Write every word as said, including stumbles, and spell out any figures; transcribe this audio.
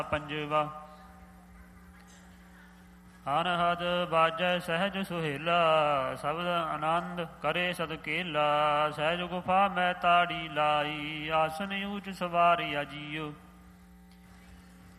ਪੰਜਵਾ। ਅਨਹਦ ਬਾਜੈ ਸਹਿਜ ਸੁਹੇਲਾ, ਸ਼ਬਦ ਆਨੰਦ ਕਰੇ ਸਦਕੇਲਾ। ਸਹਿਜ ਗੁਫਾ ਮੈਂ ਤਾੜੀ ਲਾਈ, ਆਸਨ ਊਚ ਸਵਾਰਿਆ ਜੀਓ।